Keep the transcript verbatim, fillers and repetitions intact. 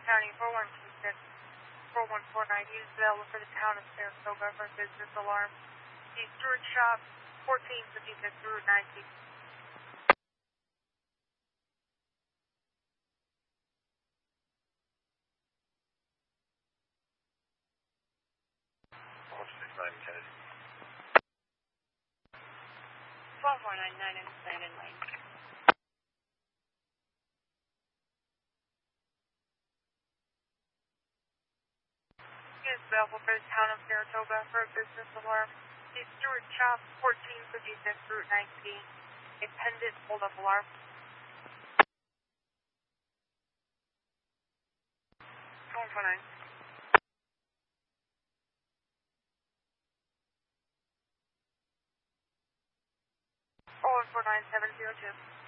County four one two six, four one four nine, use available for the town of Saratoga for business alarm. The Stewart Shop, fourteen fifty-six Route nineteen. four six nine Kennedy. twelve four nine nine in Brandon Lane. Use available for the town of Saratoga for a business alarm. The Stewart Shop, fourteen fifty-six Route nineteen. A pendant hold-up alarm. twelve four nine. four one four nine seven zero two.